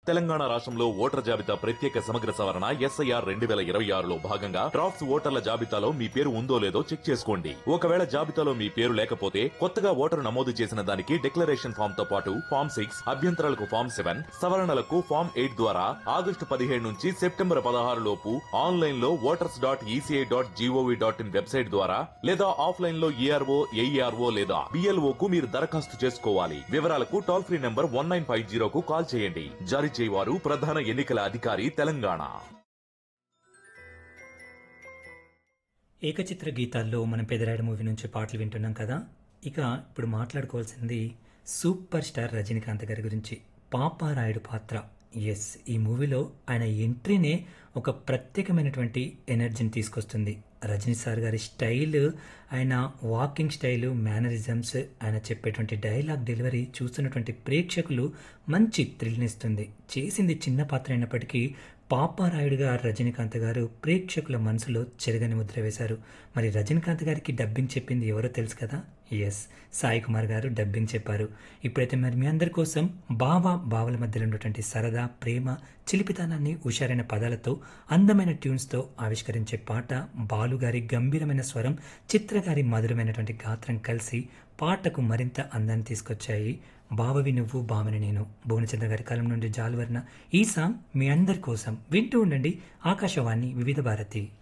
తెలంగాణ రాష్ట్రంలో ఓటర్ జాబితా ప్రత్యేక సమగ్ర సవరణ ఎస్ఐఆర్ 2026లో భాగంగా డ్రాఫ్ట్స్ ఓటర్ల జాబితాలో మీ పేరు ఉందో లేదో చెక్ చేసుకోండి. ఒకవేళ జాబితాలో మీ పేరు లేకపోతే కొత్తగా ఓటరు నమోదు చేసిన దానికి డిక్లరేషన్ ఫామ్ తో పాటు ఫామ్ 6, అభ్యంతరాలకు ఫామ్ 7, సవరణలకు ఫామ్ 8 ద్వారా ఆగస్టు 17 నుంచి సెప్టెంబర్ 16 లోపు ఆన్లైన్ లో voters.eci.gov.in వెబ్సైట్ ద్వారా లేదా ఆఫ్లైన్ లో ఏఆర్ఓ, ఏఈఆర్ఓ లేదా బిఎల్ఓ కు మీరు దరఖాస్తు చేసుకోవాలి. వివరాలకు టోల్ ఫ్రీ నంబర్ 1950 కు కాల్ చేయండి. జారీ చేయవారు ప్రధాన ఎన్నికల అధికారి తెలంగాణ. ఏకచిత్ర గీతాల్లో మనం పెదరాయుడు మూవీ నుంచి పాటలు వింటున్నాం కదా. ఇక ఇప్పుడు మాట్లాడుకోవాల్సింది సూపర్ స్టార్ రజనీకాంత్ గారి గురించి. పాపారాయుడు పాత్ర, ఎస్, ఈ మూవీలో ఆయన ఎంట్రీనే ఒక ప్రత్యేకమైనటువంటి ఎనర్జీని తీసుకొస్తుంది. రజనీ సార్ గారి స్టైల్, ఆయన వాకింగ్ స్టైలు, మేనరిజమ్స్, ఆయన చెప్పేటువంటి డైలాగ్ డెలివరీ చూస్తున్నటువంటి ప్రేక్షకులు మంచి థ్రిల్నిస్తుంది. చేసింది చిన్న పాత్ర అయినప్పటికీ పాపారాయుడుగా రజనీకాంత్ గారు ప్రేక్షకుల మనసులో చెరగని ముద్ర వేశారు. మరి రజనీకాంత్ గారికి డబ్బింగ్ చెప్పింది ఎవరో తెలుసు కదా. ఎస్, సాయి కుమార్ గారు డబ్బింగ్ చెప్పారు. ఇప్పుడైతే మరి మీ అందరి కోసం బావల మధ్యలో ఉన్నటువంటి సరదా, ప్రేమ, చిలిపితనాన్ని హుషారైన పదాలతో, అందమైన ట్యూన్స్తో ఆవిష్కరించే పాట, బాలుగారి గంభీరమైన స్వరం, చిత్రగారి మధురమైనటువంటి గాత్రం కలిసి పాటకు మరింత అందాన్ని తీసుకొచ్చాయి. బావవి నువ్వు బావని నేను, భువనచంద్ర గారి కాలం నుండి జాలువర్ణ ఈ సాంగ్ మీ అందరి కోసం. వింటూ ఉండండి ఆకాశవాణి వివిధ భారతి.